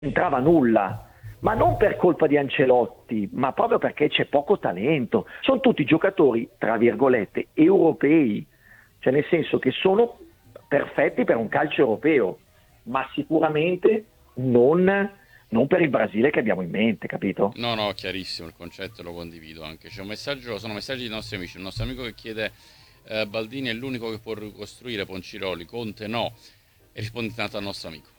c'entrava nulla, ma non per colpa di Ancelotti, ma proprio perché c'è poco talento. Sono tutti giocatori, tra virgolette, europei, cioè nel senso che sono perfetti per un calcio europeo, ma sicuramente non per il Brasile che abbiamo in mente, capito? No, no, chiarissimo, il concetto lo condivido anche. C'è un messaggio, sono messaggi dei nostri amici. Il nostro amico che chiede Baldini è l'unico che può ricostruire Ponciroli, Conte no. E risponde tanto al nostro amico.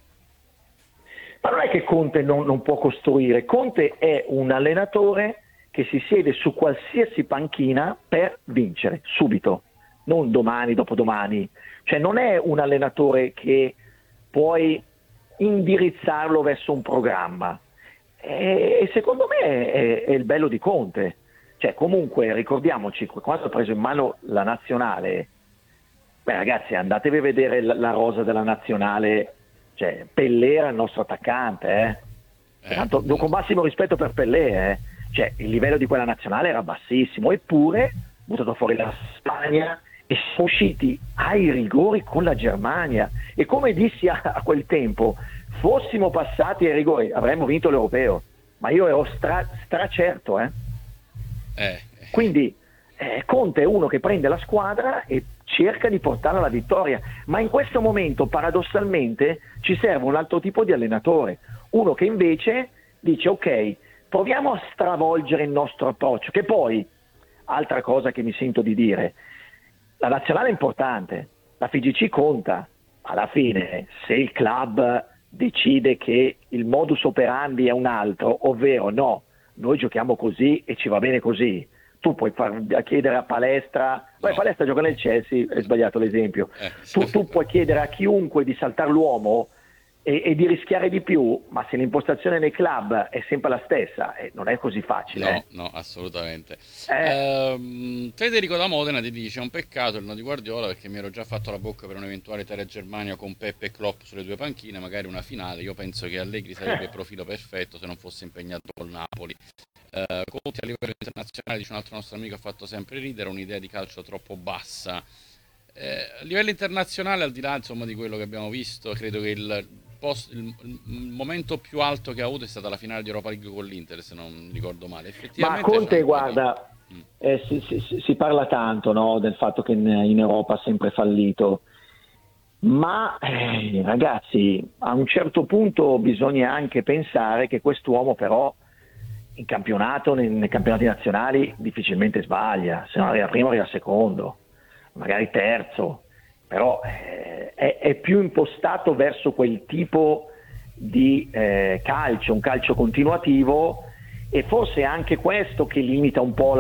Ma non è che Conte non può costruire, Conte è un allenatore che si siede su qualsiasi panchina per vincere, subito, non domani, dopodomani. Cioè non è un allenatore che puoi indirizzarlo verso un programma. E secondo me è il bello di Conte. Cioè comunque ricordiamoci, quando ha preso in mano la nazionale, beh ragazzi andatevi a vedere la rosa della nazionale, cioè Pellè era il nostro attaccante, Tanto, con massimo rispetto per Pellè, cioè il livello di quella nazionale era bassissimo, eppure ha buttato fuori la Spagna e sono usciti ai rigori con la Germania e come dissi a quel tempo, fossimo passati ai rigori avremmo vinto l'Europeo, ma io ero stracerto, Eh, quindi Conte è uno che prende la squadra e cerca di portarla alla vittoria, ma in questo momento paradossalmente ci serve un altro tipo di allenatore, uno che invece dice ok, proviamo a stravolgere il nostro approccio, che poi, altra cosa che mi sento di dire, la nazionale è importante, la FIGC conta, alla fine se il club decide che il modus operandi è un altro, ovvero no, noi giochiamo così e ci va bene così, tu puoi chiedere a Palestra, no. Palestra gioca nel Chelsea, è sbagliato l'esempio, tu puoi chiedere a chiunque di saltare l'uomo e di rischiare di più, ma se l'impostazione nei club è sempre la stessa, non è così facile. No, no, assolutamente. Eh, Federico da Modena ti dice: è un peccato il no di Guardiola perché mi ero già fatto la bocca per un'eventuale Italia Germania con Peppe e Klopp sulle due panchine, magari una finale. Io penso che Allegri sarebbe il profilo perfetto se non fosse impegnato col Napoli. Conte a livello internazionale, dice un altro nostro amico, ha fatto sempre ridere, un'idea di calcio troppo bassa. A livello internazionale, al di là insomma di quello che abbiamo visto, credo che il momento più alto che ha avuto è stata la finale di Europa League con l'Inter, se non ricordo male. ma Effettivamente c'è Conte, un po' di... guarda, Mm. si parla tanto, no, del fatto che in Europa ha sempre fallito, ma ragazzi, a un certo punto bisogna anche pensare che quest'uomo però in campionato, nei campionati nazionali, difficilmente sbaglia, se non arriva primo arriva secondo, magari terzo, però è più impostato verso quel tipo di calcio, un calcio continuativo, e forse è anche questo che limita un po'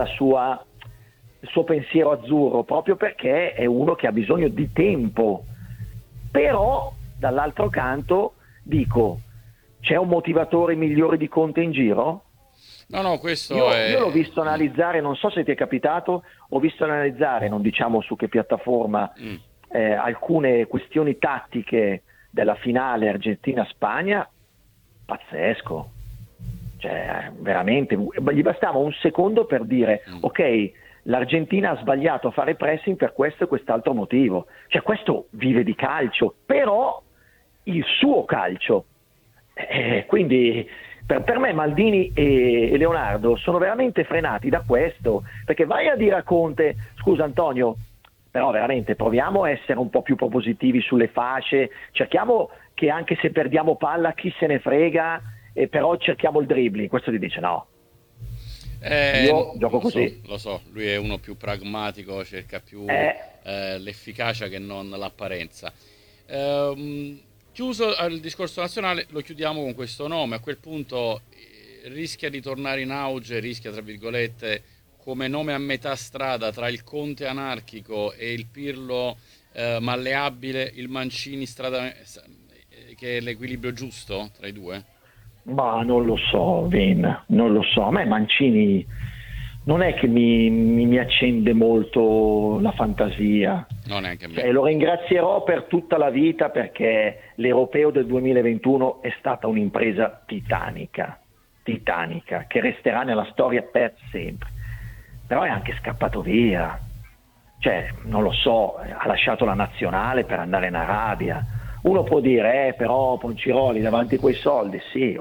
il suo pensiero azzurro, proprio perché è uno che ha bisogno di tempo. Però dall'altro canto dico, c'è un motivatore migliore di Conte in giro? No, no, questo Io l'ho è... visto analizzare, non so se ti è capitato, ho visto analizzare, non diciamo su che piattaforma, Mm. alcune questioni tattiche della finale Argentina-Spagna, pazzesco. Cioè, veramente, gli bastava un secondo per dire, Mm. ok, l'Argentina ha sbagliato a fare pressing per questo e quest'altro motivo. Cioè, questo vive di calcio, però il suo calcio. Quindi per me Maldini e Leonardo sono veramente frenati da questo, perché vai a dire a Conte, scusa Antonio, però veramente proviamo a essere un po' più propositivi sulle fasce, cerchiamo che anche se perdiamo palla chi se ne frega, però cerchiamo il dribbling. Questo ti dice no, io gioco così. Lo so, lui è uno più pragmatico, cerca più Eh, l'efficacia che non l'apparenza. Chiuso il discorso nazionale, lo chiudiamo con questo nome. A quel punto rischia di tornare in auge, rischia tra virgolette, come nome a metà strada tra il Conte anarchico e il Pirlo malleabile, il Mancini che è l'equilibrio giusto tra i due? Ma non lo so, Vin, non lo so. A me Mancini non è che mi accende molto la fantasia. No, neanche a Cioè, me. lo ringrazierò per tutta la vita perché l'Europeo del 2021 è stata un'impresa titanica, titanica, che resterà nella storia per sempre. Però è anche scappato via. Cioè, non lo so, ha lasciato la nazionale per andare in Arabia. Uno può dire, però Ponciroli davanti a quei soldi, sì,